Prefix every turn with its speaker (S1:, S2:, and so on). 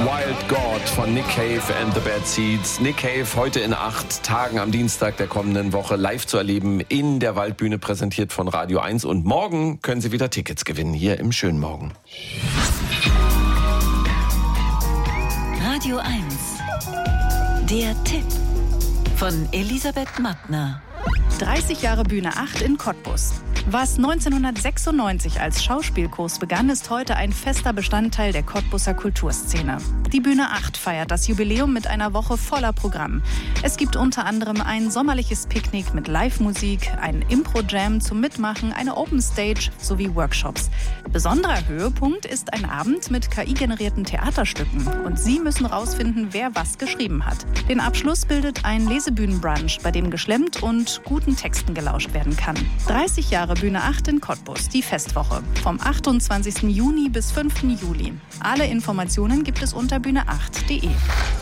S1: Wild God von Nick Cave and the Bad Seeds. Nick Cave heute in 8 Tagen am Dienstag der kommenden Woche live zu erleben in der Waldbühne, präsentiert von Radio 1. Und morgen können Sie wieder Tickets gewinnen hier im Schönen Morgen.
S2: Radio 1. Der Tipp von Elisabeth Mattner.
S3: 30 Jahre Bühne 8 in Cottbus. Was 1996 als Schauspielkurs begann, ist heute ein fester Bestandteil der Cottbuser Kulturszene. Die Bühne 8 feiert das Jubiläum mit einer Woche voller Programm. Es gibt unter anderem ein sommerliches Picknick mit Live-Musik, einen Impro-Jam zum Mitmachen, eine Open Stage sowie Workshops. Besonderer Höhepunkt ist ein Abend mit KI-generierten Theaterstücken. Und Sie müssen rausfinden, wer was geschrieben hat. Den Abschluss bildet ein Lesebühnenbrunch, bei dem geschlemmt und guten Texten gelauscht werden kann. 30 Jahre Bühne 8 in Cottbus, die Festwoche. Vom 28. Juni bis 5. Juli. Alle Informationen gibt es unter bühne8.de.